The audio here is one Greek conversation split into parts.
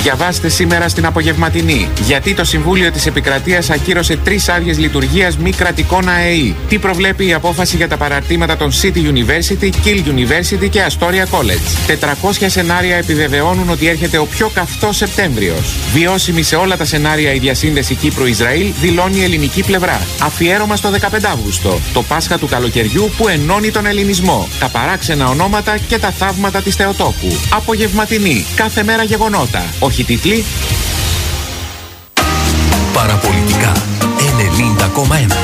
Διαβάστε σήμερα στην απογευματινή. Γιατί το Συμβούλιο της Επικρατείας ακύρωσε 3 άδειες λειτουργίας μη κρατικών ΑΕΗ. Τι προβλέπει η απόφαση για τα παραρτήματα των City University, Kiel University και Astoria College. 400 σενάρια επιβεβαιώνουν ότι έρχεται ο πιο καυτός Σεπτέμβριος. Βιώσιμη σε όλα τα σενάρια η διασύνδεση Κύπρου-Ισραήλ, δηλώνει η ελληνική πλευρά. Αφιέρωμα στο 15 Αύγουστο. Το Πάσχα του καλοκαιριού που ενώνει τον ελληνισμό. Τα παράξενα ονόματα και τα θαύματα της Θεοτόκου. Απογευματινή. Κάθε μέρα γεγονότα. Όχι τίτλοι. Παραπολιτικά 90,1.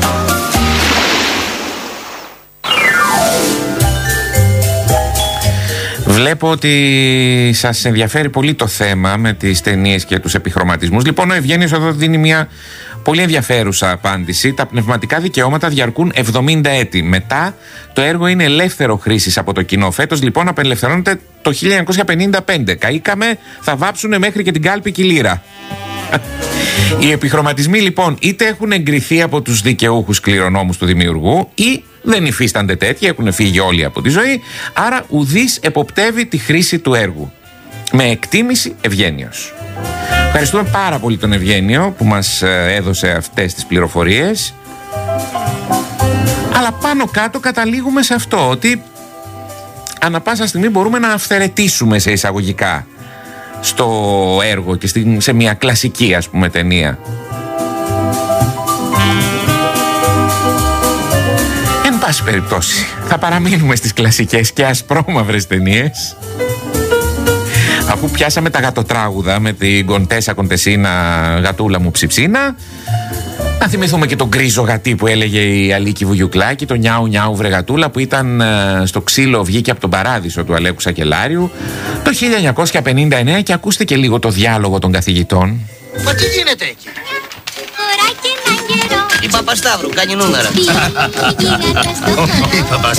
Βλέπω ότι σας ενδιαφέρει πολύ το θέμα με τις ταινίες και τους επιχρωματισμούς. Λοιπόν, ο Ευγένιος εδώ δίνει μια πολύ ενδιαφέρουσα απάντηση. Τα πνευματικά δικαιώματα διαρκούν 70 έτη. Μετά το έργο είναι ελεύθερο χρήσης από το κοινό. Φέτος λοιπόν απελευθερώνεται το 1955. Καήκαμε, θα βάψουνε μέχρι και την κάλπη κυλήρα. Οι επιχρωματισμοί λοιπόν είτε έχουν εγκριθεί από τους δικαιούχους κληρονόμους του δημιουργού ή δεν υφίστανται τέτοιοι, έχουν φύγει όλοι από τη ζωή, άρα ουδής εποπτεύει τη χρήση του έργου. Με εκτίμηση, Ευγένιος. Ευχαριστούμε πάρα πολύ τον Ευγένιο που μας έδωσε αυτές τις πληροφορίες. Αλλά πάνω κάτω καταλήγουμε σε αυτό, ότι ανά πάσα στιγμή μπορούμε να αυθαιρετήσουμε σε εισαγωγικά στο έργο και σε μια κλασική, ας πούμε, ταινία. Εν πάση περιπτώσει, θα παραμείνουμε στις κλασικές και ασπρόμαυρες ταινίες. Αφού πιάσαμε τα γατοτράγουδα με την Κοντέσα Κοντεσίνα, γατούλα μου ψιψίνα, να θυμηθούμε και τον γκρίζο γατί που έλεγε η Αλίκη Βουγιουκλάκη, το νιάου νιάου βρε γατούλα, που ήταν στο ξύλο, βγήκε από τον παράδεισο του Αλέκου Σακελάριου το 1959, και ακούστε και λίγο το διάλογο των καθηγητών. Μα τι γίνεται εκεί? Η Παπασταύρου κάνει νούμερα.